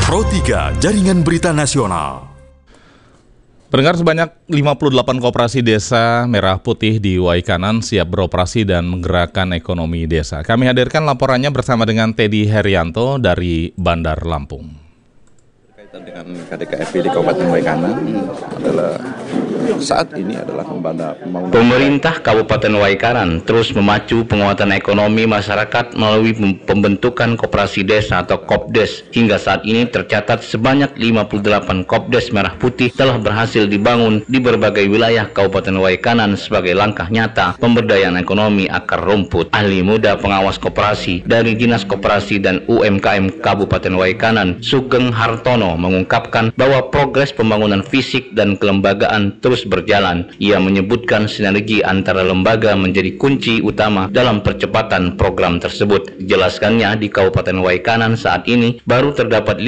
Pro 3 Jaringan Berita Nasional. Pendengar, sebanyak 58 koperasi desa Merah Putih di Waikanan siap beroperasi dan menggerakkan ekonomi desa. Kami hadirkan laporannya bersama dengan Teddy Herianto dari Bandar Lampung. Berkaitan dengan KDKFP di Kabupaten Waikanan adalah saat ini adalah pembangunan. Pemerintah Kabupaten Waikanan terus memacu penguatan ekonomi masyarakat melalui pembentukan koperasi desa atau Kopdes. Hingga saat ini tercatat sebanyak 58 Kopdes Merah Putih telah berhasil dibangun di berbagai wilayah Kabupaten Waikanan sebagai langkah nyata pemberdayaan ekonomi akar rumput. Ahli muda pengawas koperasi dari Dinas Koperasi dan UMKM Kabupaten Waikanan, Sugeng Hartono, mengungkapkan bahwa progres pembangunan fisik dan kelembagaan terus berjalan. Ia menyebutkan sinergi antara lembaga menjadi kunci utama dalam percepatan program tersebut. Dijelaskannya, di Kabupaten Waikanan saat ini baru terdapat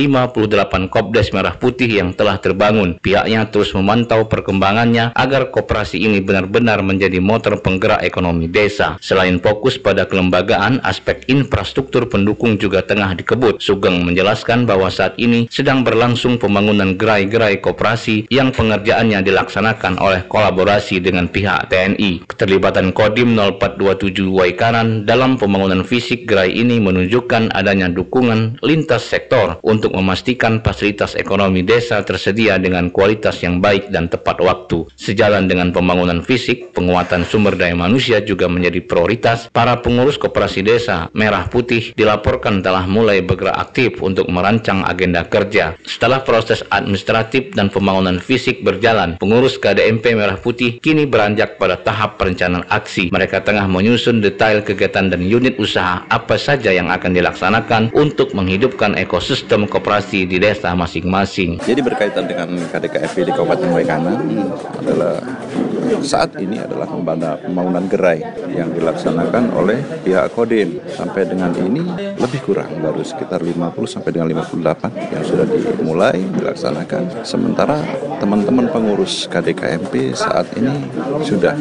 58 Kopdes Merah Putih yang telah terbangun. Pihaknya terus memantau perkembangannya agar koperasi ini benar-benar menjadi motor penggerak ekonomi desa. Selain fokus pada kelembagaan, aspek infrastruktur pendukung juga tengah dikebut. Sugeng menjelaskan bahwa saat ini sedang berlangsung pembangunan gerai-gerai koperasi yang pengerjaannya dilaksanakan oleh kolaborasi dengan pihak TNI. Keterlibatan Kodim 0427 Waikanan dalam pembangunan fisik gerai ini menunjukkan adanya dukungan lintas sektor untuk memastikan fasilitas ekonomi desa tersedia dengan kualitas yang baik dan tepat waktu. Sejalan dengan pembangunan fisik, penguatan sumber daya manusia juga menjadi prioritas. Para pengurus koperasi desa Merah Putih dilaporkan telah mulai bergerak aktif untuk merancang agenda kerja. Setelah proses administratif dan pembangunan fisik berjalan, pengurus KDMP Merah Putih kini beranjak pada tahap perencanaan aksi. Mereka tengah menyusun detail kegiatan dan unit usaha apa saja yang akan dilaksanakan untuk menghidupkan ekosistem koperasi di desa masing-masing. Jadi berkaitan dengan KDKFP di Kabupaten Waikanan adalah saat ini adalah pembangunan gerai yang dilaksanakan oleh pihak Kodim. Sampai dengan ini lebih kurang baru sekitar 50 sampai dengan 58 yang sudah dimulai dilaksanakan. Sementara teman-teman pengurus KDKMP saat ini sudah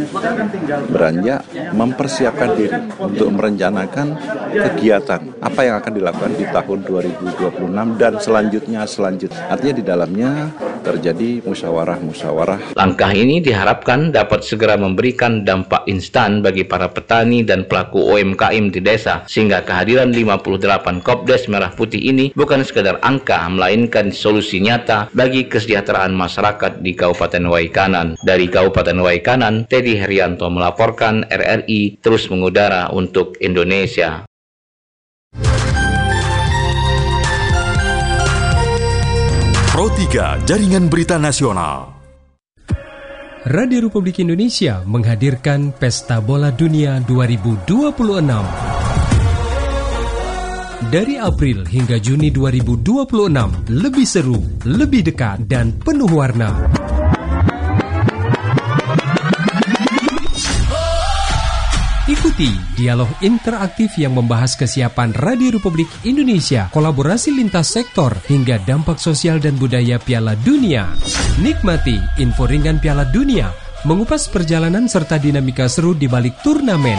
beranjak mempersiapkan diri untuk merencanakan kegiatan apa yang akan dilakukan di tahun 2026 dan selanjutnya. Artinya di dalamnya terjadi musyawarah. Langkah ini diharapkan dapat segera memberikan dampak instan bagi para petani dan pelaku UMKM di desa, sehingga kehadiran 58 Kopdes Merah Putih ini bukan sekedar angka, melainkan solusi nyata bagi kesejahteraan masyarakat di Kabupaten Waikanan. Dari Kabupaten Waikanan, Teddy Herianto melaporkan. RRI terus mengudara untuk Indonesia. Pro 3 Jaringan Berita Nasional. Radio Republik Indonesia menghadirkan Pesta Bola Dunia 2026. Dari April hingga Juni 2026, lebih seru, lebih dekat, dan penuh warna. Ikuti dialog interaktif yang membahas kesiapan Radio Republik Indonesia, kolaborasi lintas sektor, hingga dampak sosial dan budaya Piala Dunia. Nikmati info ringan Piala Dunia, mengupas perjalanan serta dinamika seru di balik turnamen.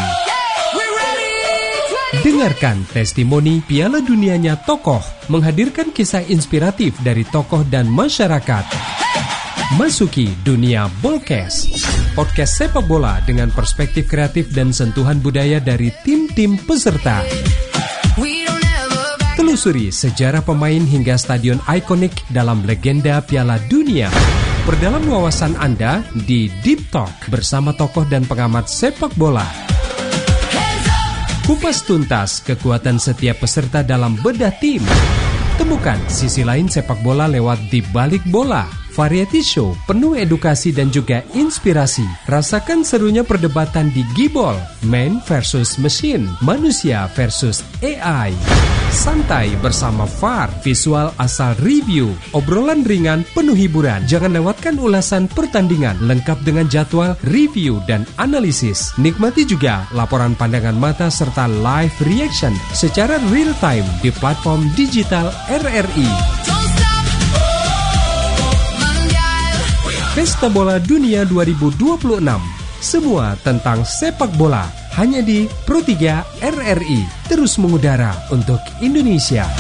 Dengarkan testimoni Piala Dunianya tokoh, menghadirkan kisah inspiratif dari tokoh dan masyarakat. Masuki dunia Bolkes, podcast sepak bola dengan perspektif kreatif dan sentuhan budaya dari tim-tim peserta. Telusuri sejarah pemain hingga stadion ikonik dalam legenda Piala Dunia. Perdalam wawasan Anda di Deep Talk bersama tokoh dan pengamat sepak bola. Kupas tuntas kekuatan setiap peserta dalam bedah tim. Temukan sisi lain sepak bola lewat Di Balik Bola. Variety show penuh edukasi dan juga inspirasi. Rasakan serunya perdebatan di Gibol, man versus machine, manusia versus AI. Santai bersama VAR, visual asal review, obrolan ringan penuh hiburan. Jangan lewatkan ulasan pertandingan lengkap dengan jadwal, review, dan analisis. Nikmati juga laporan pandangan mata serta live reaction secara real time di platform digital RRI. Pesta Bola Dunia 2026. Semua tentang sepak bola hanya di Pro 3 RRI. Terus mengudara untuk Indonesia.